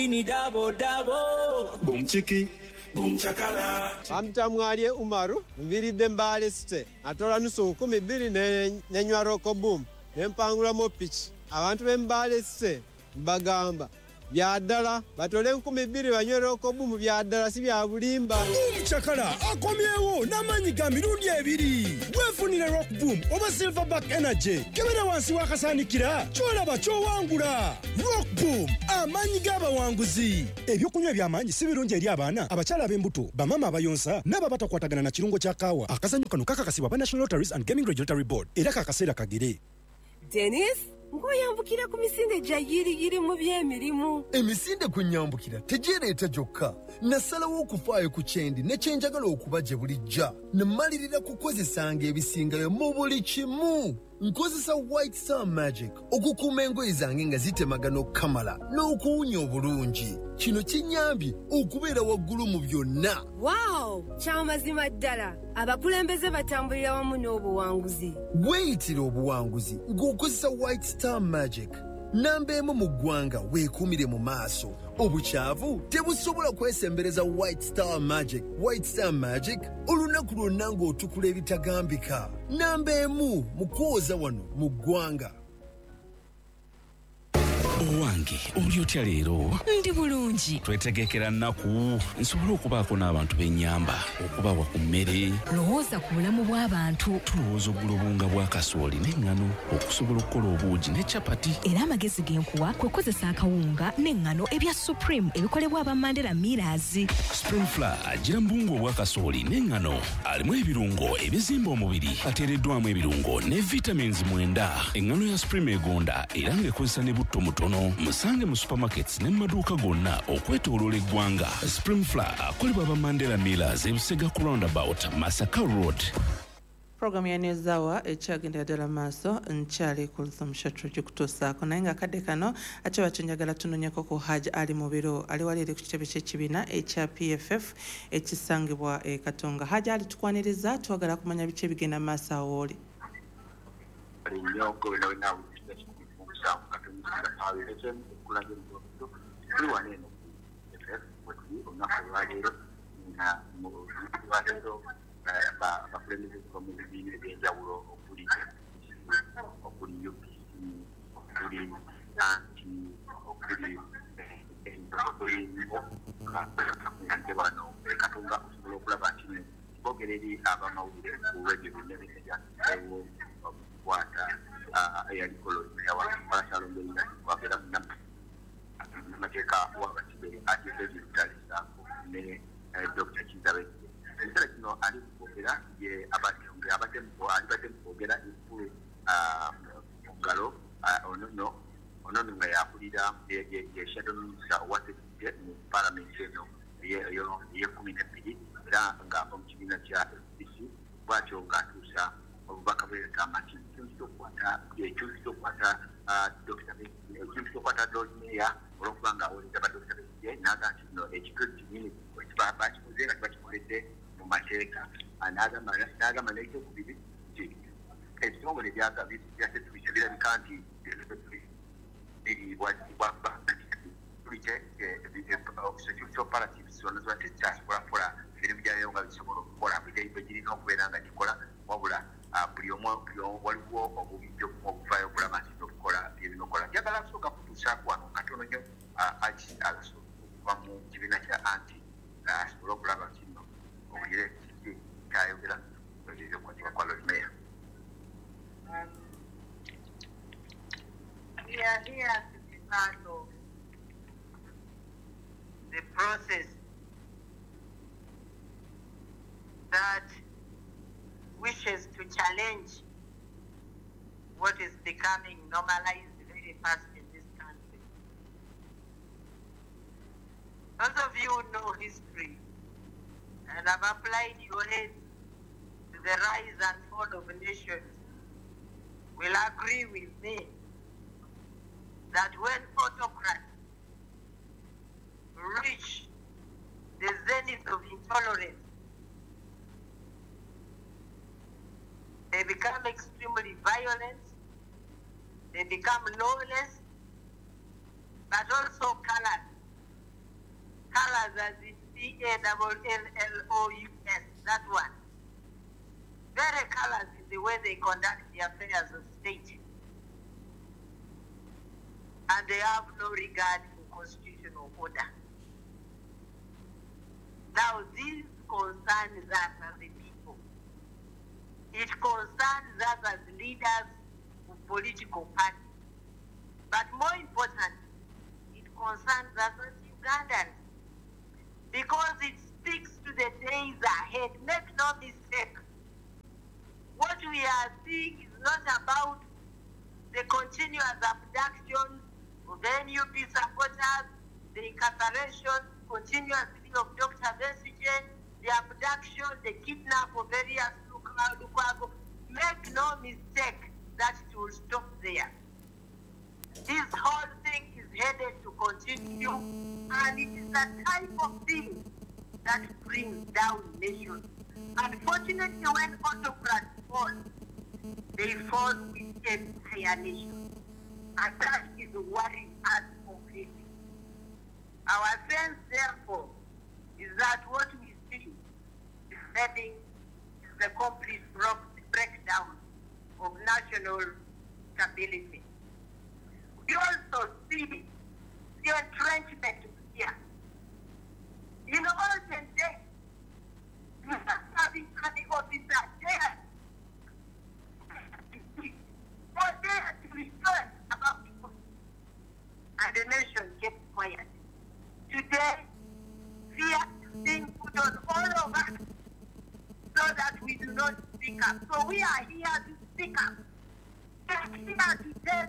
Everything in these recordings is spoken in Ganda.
Ni dabo dabo. Boom chiki. Boom chakala. Amtamwalie Umaru, mviridde Mbale City. Atola nusu 12 ne nywaro boom. Nempangula mo pitch. Abantu b'Embale City bagamba byaddala batole 12 banywero boom byaddala si bya bulimba. Boom chakala akomyewo n'amanyi ga mirundi ebiri. Wefunire rock boom oba silverback energy. Kebera wansi wakasaanikira kyolaba kyowangula. Rock boom amanyi g'abawanguzi. Ebyokunywa by'amanyi si birungi eri abaana abakyala ab'embuto bamama abayonsa n'ababatakwatagana na kirungo kya kaawa. Akazanyo kano kakakasibwa ba National Lotteries and Gaming Regulatory Board era kakaseera kagere. Dennis, ngoyambukira ku misinde gya yiri mu by'emirimu. Emisinde kunyambukira tejereeta gyokka. Nasalawo okufaayo ku kyendi ne kyenjagala okuba gye bulijja. Nemalirira kukozesanga ebisingayo mu buli kimu. Nkozesa White Star Magic okukuuma engoye zange nga zitemagana okukamala n'okuwunya obulungi. Kino kinyambye okubeera waggulu mu byonna. Wow, kyamazima ddala. Abakulembeze batambulira wamu n'obuwanguzi. Weeyitira obuwanguzi ng'okozesa White Star Magic. Namba emu mu ggwanga weekuumire mu maaso. Obukyavu tebusobola kwesembereza White Star Magic. White Star Magic olunaku lwonna ng'otukula ebitagambika. Namba emu mu kwoza wano mu ggwanga. Owange oli otya leero? Ndi bulungi. Twetegekera nnaku nsobola okubaako n'abantu b'ennyamba okubawa ku mmere. Lowooza ku bulamu bw'abantu. Tulowooza oggula obunga bwa kasooli n'eŋŋano okusobola okukola obuugi ne capati. Era amagezi g'enkuwa kwe kukozesa akawunga n'eŋŋano ebya Supreme ebikolebwa aba Mandela Millers. Spring Flour agira mbungu obwa kasooli n'eŋŋano alimu ebirungo ebizimba omubiri ateereddwamu ebirungo ne vitamins 9. Eŋŋano ya Supreme egonda era ng'ekozesa ne butto mutono. Musange mu supermarkets ne maduuka gonna okwetooloola eggwanga. Spring Flour akolebwa aba Mandela Millers ebusega ku roundabout Masaka Road. Program ya News Hour ekyagenda ddala maaso nkyali ku Lusomshatro gikutuusaako naye nga kadde kano ate bakinjagala tunoonyeko ku Hajj Ali mu biro ali waliire ku kitebe ky'ekibiina ekya PFF ekisangibwa e Katonga. Hajj Ali tukwaniriza twagala kumanya biki ebigenda maaso awo oli. Abakulembeze mu bibiina eby'enjawulo okuli UPC, okuli anti, okuli bano Katonga osobola okulaba nti boogera eri abamawulire ku radio byonna ebintu okukwata eyali koloniya wasalongerina kwagera munamateeka w'abasibe ategeeza ebitalisaako ne Dr. Kizabe. Ekitala kino ali kwogera ye abadde kwogera ekikulu mu ngalo ono nga yakulira ye shadow minister owasekite mu palamenti eno ye12 era ng'ava mu kibiina kya FDC bw'atyo ng'atuusa obubaka bw'egamba nti ekyukisokwata Lordmeya olw'okuba nga awuliriza ba Dr. Besigye n'aga nti no ekikulu kinini bakikoze nga tibakikoledde mu mateeka n'agamba n'ekyokubiri nti ebitongole byasetubise birabika nti security operatives zonna ziba tezikyasobola emirimu gyayo nga bisobola okukola bwe girina okubeera nga gikola wabula buli omu waliwo obubijjo obuvaayo okulaba nti okukola byebinokola. Njagala kusooka kutuusaako wano katono nnyo okuva mu kibiina kya anti asobola okulaba nti nno obulire kiki kyayogera okukwatibwa kwa Lordmeya. We are here to be part of the process that wishes to challenge what is becoming normalized very fast in this country. Those of you who know history and have applied your heads to the rise and fall of nations will agree with me that when autocrats reach the zenith of intolerance, they become extremely violent, they become lawless, but also callous. as in CALLLOUS, that one. Very callous in the way they conduct the affairs of state. And they have no regard for constitutional order. Now, this concerns us as a people. It concerns us as leaders of political parties. But more important, it concerns us as Ugandans. Because it speaks to the days ahead. Make no mistake. What we are seeing is not about the continuous abductions of NUP supporters, the incarceration continuously of Dr. Besigye, the abduction, the kidnap of various Lukwago. Make no mistake that it will stop there. This whole thing is headed to continue, and it is the type of thing that brings down nations. Unfortunately, when autocrats fall, they fall with entire nations. And that is worrying us completely. Our sense, therefore, is that what we see is heading to the complete breakdown of national stability. We also see the entrenchment here. In olden days, you have having an officer there for there to return about people. And the nation kept quiet. Today, fear is being put on all of us so that we do not speak up. So we are here to speak up. We are here to tell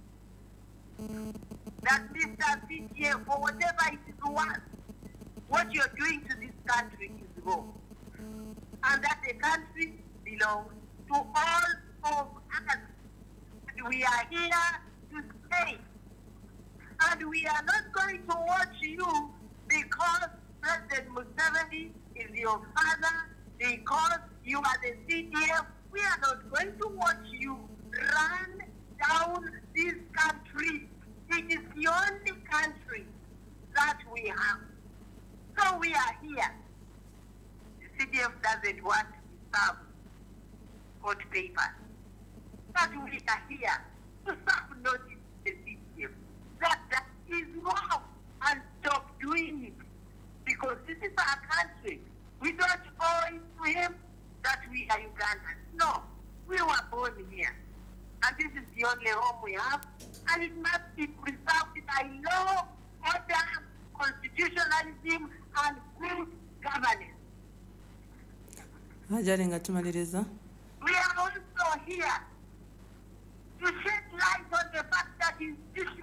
that Mr. CTA, for whatever it is worth, what you're doing to this country is wrong. And that the country belongs to all of us. And we are here to stay. And we are not going to watch you because President Museveni is your father, because you are the CDF. We are not going to watch you run down this country. It is the only country that we have. So we are here. The CDF doesn't want to serve court papers. But we are here to serve notice the CDF. That is wrong, and stop doing it. Because this is our country. We don't owe it to him that we are Ugandans. No, we were born here. And this is the only home we have. And it must be preserved by law, order, constitutionalism, and good governance. Ajalinga tumaliriza. We are also here to shed light on the fact that institutions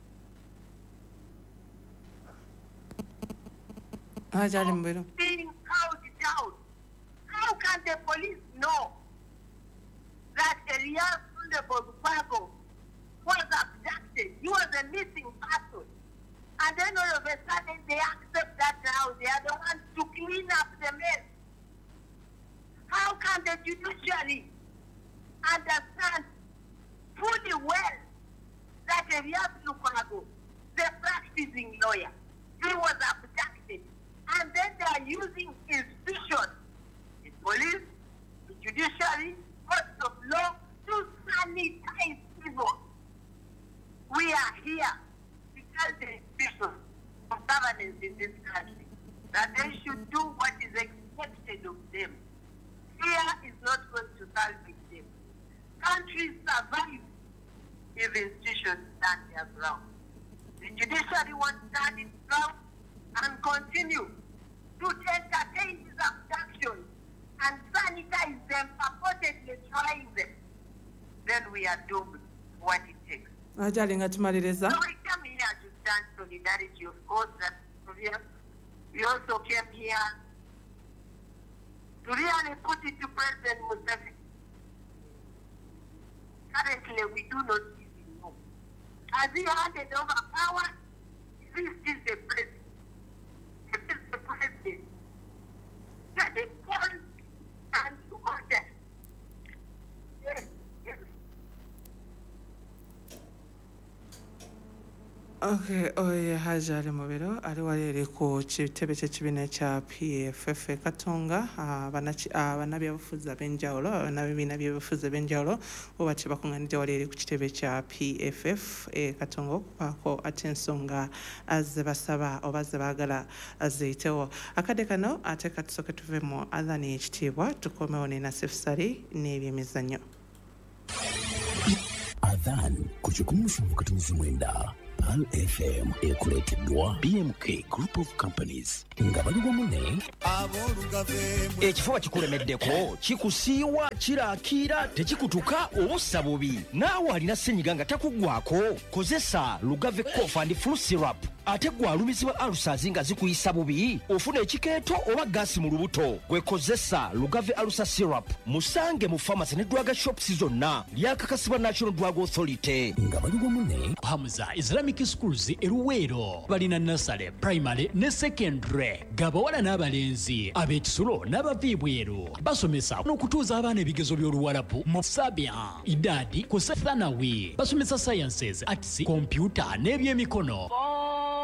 being cowed down. How can the police know that Elias Lukwago was abducted? He was a missing person. And then all of a sudden they accept that now they are the ones to clean up the mess. How can the judiciary understand fully well that Elias Lukwago, the practicing lawyer, he was abducted? And then they are using institutions, the police, the judiciary, courts of law, to sanitize people. We are here to tell the institutions of governance in this country that they should do what is expected of them. Fear is not going to salvage them. Countries survive if institutions stand their ground. The judiciary won't stand its ground and continue to entertain these abductions and sanitize them, purportedly trying them. Then we are doomed for what it takes. Ajalinga tumaliriza. So we come here to stand solidarity, of course, that we also came here to really put it to President Museveni. Currently, we do not even know. Has he handed over power? This is the president. This is the president. That is called and order. Yes, yes. Okay, oye Haji ali mu biro ali wali ku kitebe ky'ekibiina kya PFF Katonga bannabyabufuzi ab'enjawulo n'ebibiina by'ebufuzi ab'enjawulo oba kye bakungaanidde wali ku kitebe kya PFF Katonga okubaako ate ensonga ze basaba oba ze baagala ziyitewo. Akadde kano ate katusooke tuve mu adhani ekitiibwa tukomewo ne Nassif Sali n'ebyemizannyo. Adhan ku 17 Pal FM ekuleeteddwa BMK Group of Companies nga bali wamu ne ekifuba kikulemeddeko kikusiiwa kiraakira tekikutuka obussa bubi naawe alina ssenyiga nga takuggwako kozesa Lugave Cough and Flu Syrup ate gwalumizibwa ulcers nga zikuyisa bubi ofuna ekikeeto oba gaasi mu lubuto gwekozesa Lugave Ulcer Syrup musange mu pharmacy ne drug shops zonna lyakakasibwa National Drug Authority nga bali wamu ne Hamza Islamic Schools eruweero balina nursery primary ne secondary gabawala n'abalenzi ab'ekisulo n'abaviibweru basomesa n'okutuuza abaana ebigezo by'oluwalabu mu Sabia idadi ku Thanawi basomesa sciences arts computer n'ebyemikono